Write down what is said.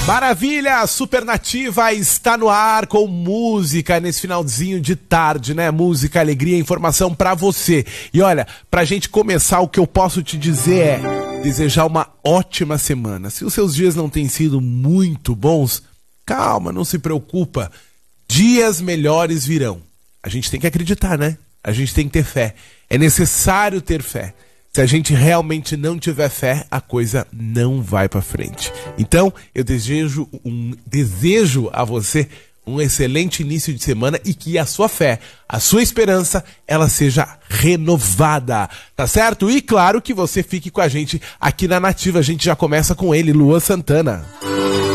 Maravilha, Supernativa está no ar com música nesse finalzinho de tarde, né? Música, alegria, informação pra você. E olha, pra gente começar, o que eu posso te dizer é desejar uma ótima semana. Se os seus dias não têm sido muito bons, calma, não se preocupa. Dias melhores virão. A gente tem que acreditar, né? A gente tem que ter fé. É necessário ter fé. Se a gente realmente não tiver fé, a coisa não vai pra frente. Então, eu desejo a você um excelente início de semana e que a sua fé, a sua esperança, ela seja renovada, tá certo? E claro que você fique com a gente aqui na Nativa. A gente já começa com ele, Luan Santana.